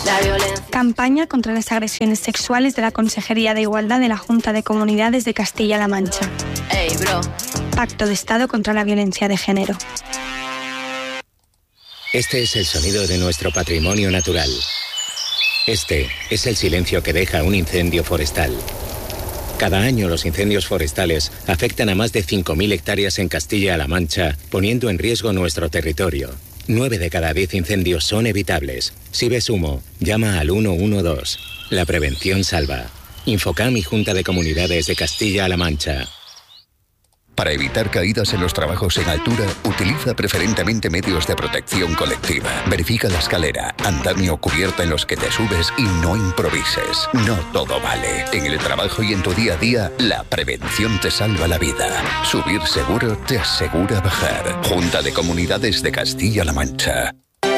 Campaña contra las agresiones sexuales de la Consejería de Igualdad de la Junta de Comunidades de Castilla-La Mancha. Pacto de Estado contra la violencia de género. Este es el sonido de nuestro patrimonio natural. Este es el silencio que deja un incendio forestal. Cada año los incendios forestales afectan a más de 5.000 hectáreas en Castilla-La Mancha, poniendo en riesgo nuestro territorio. 9 de cada 10 incendios son evitables. Si ves humo, llama al 112. La prevención salva. Infocam y Junta de Comunidades de Castilla-La Mancha. Para evitar caídas en los trabajos en altura, utiliza preferentemente medios de protección colectiva. Verifica la escalera, andamio o cubierta en los que te subes y no improvises. No todo vale. En el trabajo y en tu día a día, la prevención te salva la vida. Subir seguro te asegura bajar. Junta de Comunidades de Castilla-La Mancha.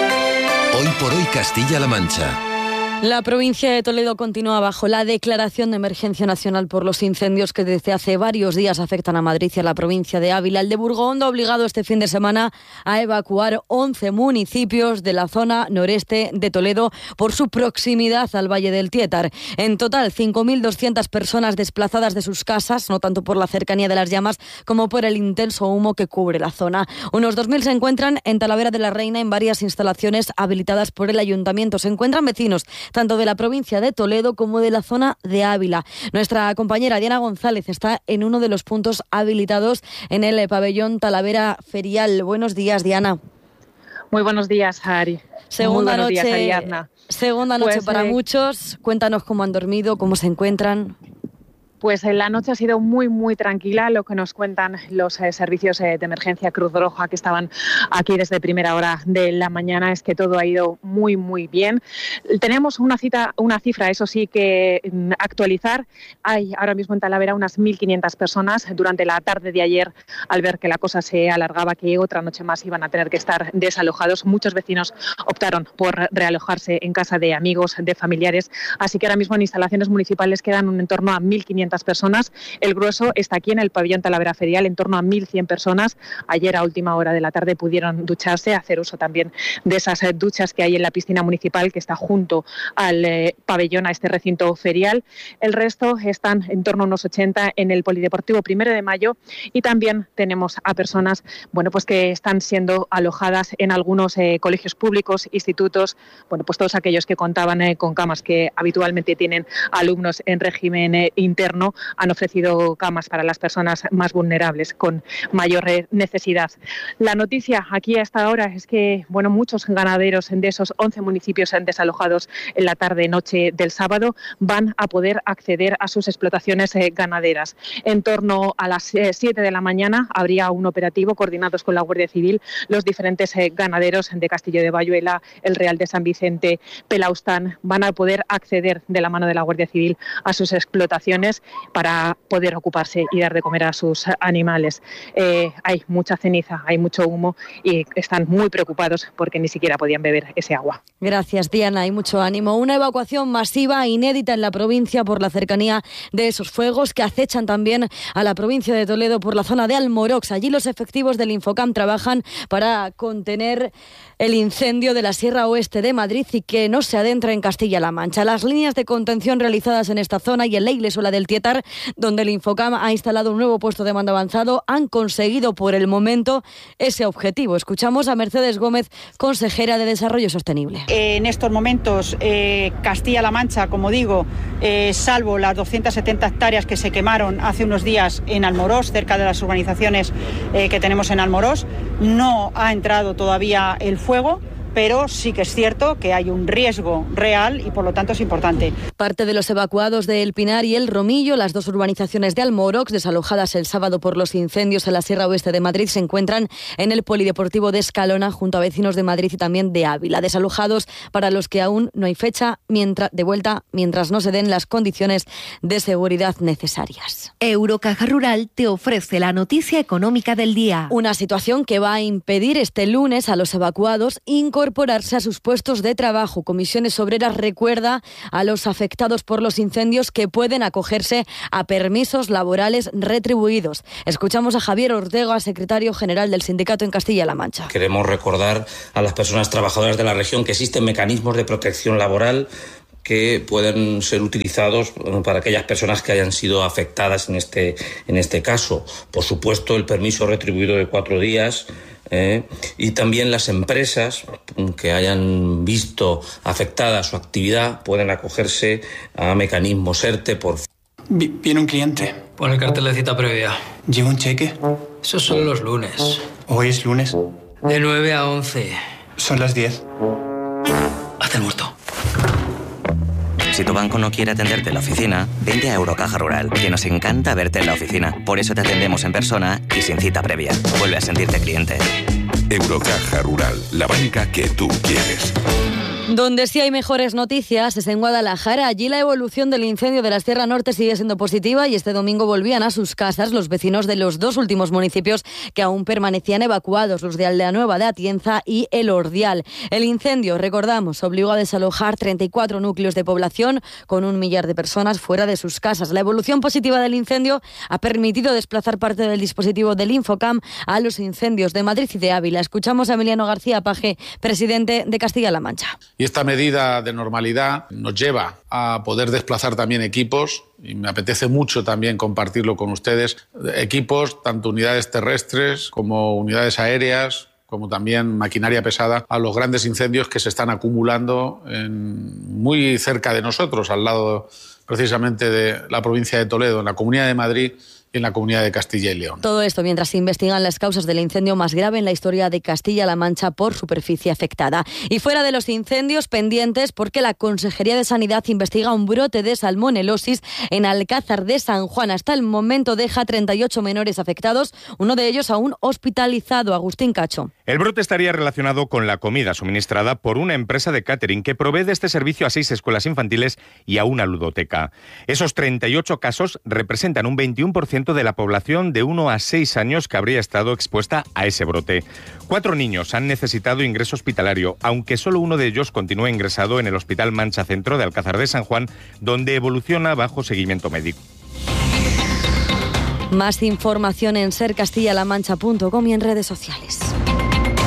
Hoy por hoy Castilla-La Mancha. La provincia de Toledo continúa bajo la declaración de emergencia nacional por los incendios que desde hace varios días afectan a Madrid y a la provincia de Ávila. El de Burgondo ha obligado este fin de semana a evacuar 11 municipios de la zona noreste de Toledo por su proximidad al Valle del Tietar. En total, 5.200 personas desplazadas de sus casas, no tanto por la cercanía de las llamas como por el intenso humo que cubre la zona. Unos 2.000 se encuentran en Talavera de la Reina en varias instalaciones habilitadas por el ayuntamiento. Se encuentran vecinos tanto de la provincia de Toledo como de la zona de Ávila. Nuestra compañera Diana González está en uno de los puntos habilitados en el pabellón Talavera Ferial. Buenos días, Diana. Muy buenos días, Ari. Segunda Muy buenos noche, días, Ariadna. Segunda noche para muchos. Cuéntanos cómo han dormido, cómo se encuentran. Pues la noche ha sido muy, muy tranquila, lo que nos cuentan los servicios de emergencia Cruz Roja que estaban aquí desde primera hora de la mañana, es que todo ha ido muy, muy bien. Tenemos una cifra, eso sí, que actualizar. Hay ahora mismo en Talavera unas 1.500 personas. Durante la tarde de ayer, al ver que la cosa se alargaba, que otra noche más iban a tener que estar desalojados, muchos vecinos optaron por realojarse en casa de amigos, de familiares. Así que ahora mismo en instalaciones municipales quedan en torno a 1.500 personas. El grueso está aquí en el pabellón Talavera Ferial, en torno a 1.100 personas. Ayer a última hora de la tarde pudieron ducharse, hacer uso también de esas duchas que hay en la piscina municipal que está junto al pabellón, a este recinto ferial. El resto están en torno a unos 80 en el Polideportivo 1 de Mayo y también tenemos a personas pues que están siendo alojadas en algunos colegios públicos, institutos, pues todos aquellos que contaban con camas, que habitualmente tienen alumnos en régimen interno, han ofrecido camas para las personas más vulnerables con mayor necesidad. La noticia aquí hasta ahora es que muchos ganaderos de esos 11 municipios desalojados en la tarde-noche del sábado van a poder acceder a sus explotaciones ganaderas. En torno a las 7 de la mañana habría un operativo coordinados con la Guardia Civil. Los diferentes ganaderos de Castillo de Bayuela, el Real de San Vicente, Pelaustán, van a poder acceder de la mano de la Guardia Civil a sus explotaciones para poder ocuparse y dar de comer a sus animales. Hay mucha ceniza, hay mucho humo y están muy preocupados porque ni siquiera podían beber ese agua. Gracias, Diana, y mucho ánimo. Una evacuación masiva, inédita en la provincia por la cercanía de esos fuegos que acechan también a la provincia de Toledo por la zona de Almorox. Allí los efectivos del Infocam trabajan para contener el incendio de la Sierra Oeste de Madrid y que no se adentra en Castilla-La Mancha. Las líneas de contención realizadas en esta zona y en la Iglesola del Tietar, donde el Infocam ha instalado un nuevo puesto de mando avanzado, han conseguido por el momento ese objetivo. Escuchamos a Mercedes Gómez, consejera de Desarrollo Sostenible. En estos momentos, Castilla-La Mancha, como digo, salvo las 270 hectáreas que se quemaron hace unos días en Almorox, cerca de las urbanizaciones que tenemos en Almorox, no ha entrado todavía el fuego, pero sí que es cierto que hay un riesgo real y por lo tanto es importante. Parte de los evacuados de El Pinar y El Romillo, las dos urbanizaciones de Almorox, desalojadas el sábado por los incendios en la Sierra Oeste de Madrid, se encuentran en el Polideportivo de Escalona junto a vecinos de Madrid y también de Ávila. Desalojados para los que aún no hay fecha de vuelta mientras no se den las condiciones de seguridad necesarias. Eurocaja Rural te ofrece la noticia económica del día. Una situación que va a impedir este lunes a los evacuados incorporarse reincorporarse a sus puestos de trabajo. Comisiones Obreras recuerda a los afectados por los incendios que pueden acogerse a permisos laborales retribuidos. Escuchamos a Javier Ortega, secretario general del sindicato en Castilla-La Mancha. Queremos recordar a las personas trabajadoras de la región que existen mecanismos de protección laboral que pueden ser utilizados para aquellas personas que hayan sido afectadas en este caso. Por supuesto, el permiso retribuido de 4 días y también las empresas que hayan visto afectada su actividad pueden acogerse a mecanismos ERTE por... Viene un cliente. Pon el cartel de cita previa. ¿Lleva un cheque? Esos son los lunes. ¿Hoy es lunes? De 9 a 11. Son las 10. Hazte el muerto. Si tu banco no quiere atenderte en la oficina, vente a Eurocaja Rural, que nos encanta verte en la oficina. Por eso te atendemos en persona y sin cita previa. Vuelve a sentirte cliente. Eurocaja Rural, la banca que tú quieres. Donde sí hay mejores noticias es en Guadalajara. Allí la evolución del incendio de la Sierra Norte sigue siendo positiva y este domingo volvían a sus casas los vecinos de los 2 últimos municipios que aún permanecían evacuados, los de Aldea Nueva de Atienza y El Ordial. El incendio, recordamos, obligó a desalojar 34 núcleos de población con 1 millar de personas fuera de sus casas. La evolución positiva del incendio ha permitido desplazar parte del dispositivo del Infocam a los incendios de Madrid y de Ávila. Escuchamos a Emiliano García Paje, presidente de Castilla-La Mancha. Y esta medida de normalidad nos lleva a poder desplazar también equipos, y me apetece mucho también compartirlo con ustedes, equipos, tanto unidades terrestres como unidades aéreas, como también maquinaria pesada, a los grandes incendios que se están acumulando muy cerca de nosotros, al lado precisamente de la provincia de Toledo, en la Comunidad de Madrid y en la Comunidad de Castilla y León. Todo esto mientras se investigan las causas del incendio más grave en la historia de Castilla-La Mancha por superficie afectada. Y fuera de los incendios, pendientes porque la Consejería de Sanidad investiga un brote de salmonelosis en Alcázar de San Juan. Hasta el momento deja 38 menores afectados, uno de ellos aún hospitalizado. Agustín Cacho. El brote estaría relacionado con la comida suministrada por una empresa de catering que provee de este servicio a 6 escuelas infantiles y a una ludoteca. Esos 38 casos representan un 21% de la población de 1 a 6 años que habría estado expuesta a ese brote. 4 niños han necesitado ingreso hospitalario, aunque solo uno de ellos continúa ingresado en el Hospital Mancha Centro de Alcázar de San Juan, donde evoluciona bajo seguimiento médico. Más información en sercastillalamancha.com y en redes sociales.